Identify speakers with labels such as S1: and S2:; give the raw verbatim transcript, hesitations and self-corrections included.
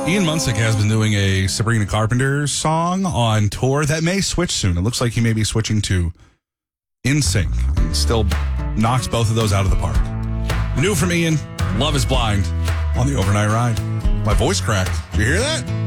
S1: Ian Munsick has been doing a Sabrina Carpenter song on tour that may switch soon. It looks like he may be switching to In Sync. Still knocks both of those out of the park. New from Ian, Love is Blind on the Overnight Ride. My voice cracked. You hear that?